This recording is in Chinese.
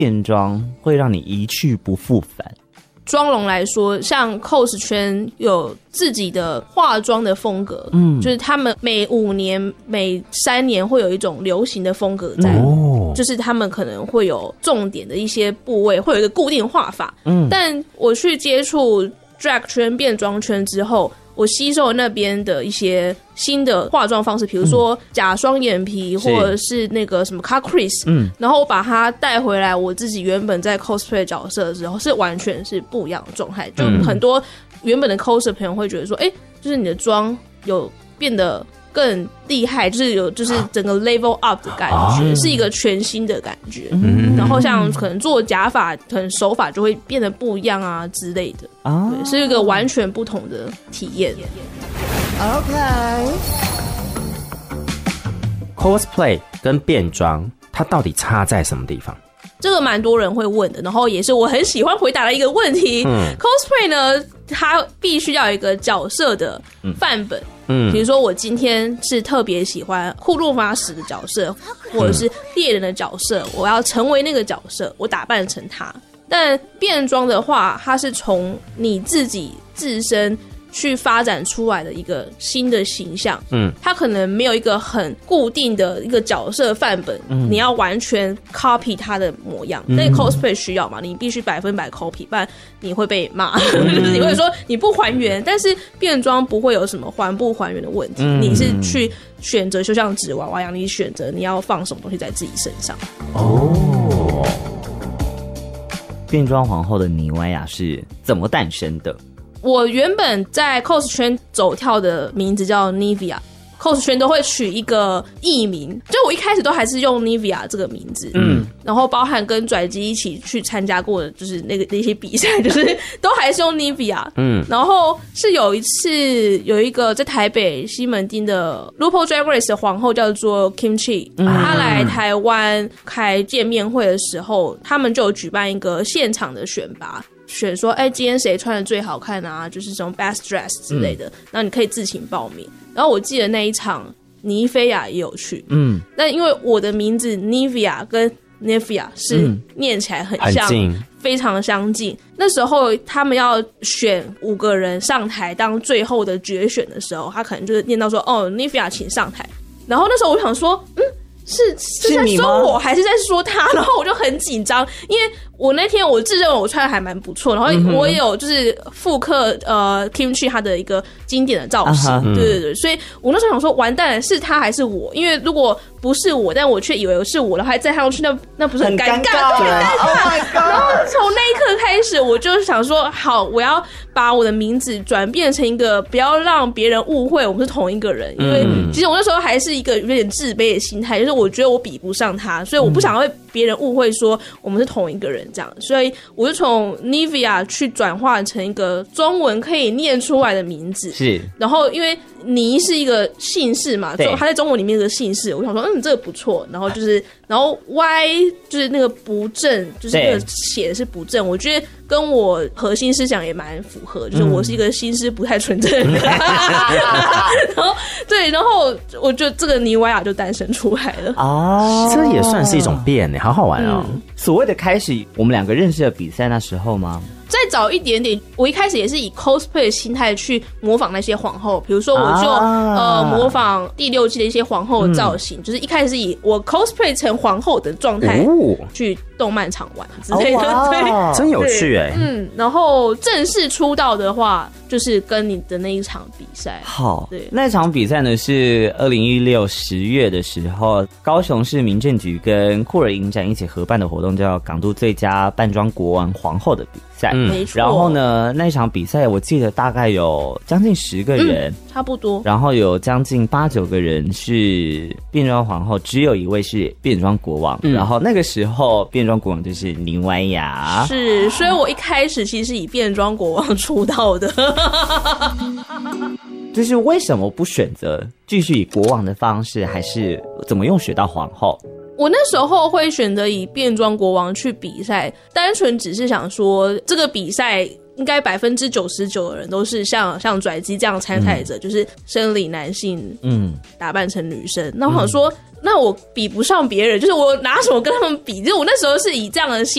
变装会让你一去不复返？ 妆容来说，像 cos 圈有自己的化妆的风格，就是他们每5年、每3年会有一种流行的风格在，就是他们可能会有重点的一些部位，会有一个固定画法。但我去接触 drag 圈、变装圈之后，我吸收了那边的一些新的化妆方式，比如说假双眼皮，或者是那个什么 cut crease，然后我把它带回来，我自己原本在 cosplay 角色的时候是完全是不一样的状态。就很多原本的 cos 的朋友会觉得说，就是你的妆有变得更厉害，就是有就是整个 level up 的感觉，是一个全新的感觉。然后像可能做假发，可能手法就会变得不一样啊之类的。对，是一个完全不同的体验。 OK，cosplay 跟变装，它到底差在什么地方？ 这个蛮多人会问的，然后也是我很喜欢回答的一个问题。cosplay 呢，它必须要有一个角色的范本。比如说我今天是特别喜欢库洛马史的角色，或者是猎人的角色，我要成为那个角色，我打扮成他。但变装的话，它是从你自己自身去发展出来的一个新的形象，它可能没有一个很固定的一个角色范本，你要完全 copy 它的模样。那 cosplay 需要嘛，你必须100% copy， 不然你会被骂，就是你会说你不还原。但是变装不会有什么还不还原的问题，你是去选择，就像纸娃娃一样，你选择你要放什么东西在自己身上。 变装皇后的妮维雅是怎么诞生的？ 我原本在 cos 圈走跳的名字叫 Nivea，cos 圈都会取一个艺名，就我一开始都还是用 Nivea 这个名字，然后包含跟拽基一起去参加过的，就是那些比赛，就是都还是用 Nivea，然后是有一次有一个在台北西门町的 RuPaul Drag Race 的皇后叫做 Kimchi，她来台湾开见面会的时候，他们就有举办一个现场的选拔。选说，今天谁穿的最好看啊？就是这种 best dress 之类的，然后你可以自行报名。然后我记得那一场，妮菲亚也有去，但因为我的名字 Nivea 跟 Nivea 是念起来很像，非常相近。那时候他们要选5个人上台当最后的决选的时候，他可能就是念到说，Nivea 请上台。然后那时候我想说，是在说我还是在说他？然后我就很紧张，因为我那天我自认为我穿的还蛮不错，然后我也有就是复刻Kimchi 他的一个经典的造型，对，所以我那时候想说完蛋了，是他还是我？因为如果不是我，但我却以为是我了，还再上去，那不是很尴尬？对。然后从那一刻开始，我就想说，好，我要把我的名字转变成一个不要让别人误会我们是同一个人，因为其实我那时候还是一个有点自卑的心态，就是我觉得我比不上他，所以我不想被别人误会说我们是同一个人这样，所以我就从 Nivea 去转化成一个中文可以念出来的名字。 是， 然后因为倪是一个姓氏嘛，他在中文里面的姓氏，我想说这个不错，然后就是然后 Y 就是那个不正，就是那个写的是不正，我觉得跟我核心思想也蛮符合，就是我是一个心思不太纯正的人然后对，然后我就这个妮维雅就诞生出来了。 这也算是一种变耶，好好玩哦。 所谓的开始，我们2个认识的比赛那时候吗？ 再早一点点，我一开始也是以 cosplay 的心态去模仿那些皇后，比如说我就模仿第6季的一些皇后的造型，就是一开始以我 cosplay 成皇后的状态去动漫场玩之类的，对， 真有趣哎。 然后正式出道的话，就是跟你的那一场比赛。 好，对，那场比赛呢是2016 10月的时候，高雄市民政局跟酷儿影展一起合办的活动，叫港都最佳扮装国王皇后的比赛。 没错。 然后呢，那一场比赛我记得大概有将近10个人， 差不多。然后有将近8、9个人是变装皇后，只有1位是变装国王。然后那个时候变装国王就是妮维雅。 是，所以我一开始其实是以变装国王出道的。 就是为什么不选择继续以国王的方式，还是怎么用学到皇后？ 我那时候会选择以变装国王去比赛，单纯只是想说这个比赛应该99%的人都是像拽基这样参赛者，就是生理男性，打扮成女生。那我想说，那我比不上别人，就是我拿什么跟他们比？就是我那时候是以这样的心